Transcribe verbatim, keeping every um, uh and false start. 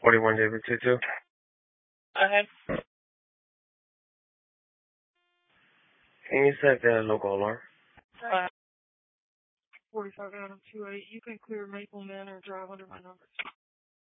forty-one J B two two. Okay. Can you set the local alarm? Uh, forty-five Adam two eight. You can clear Maple Manor Drive under my number.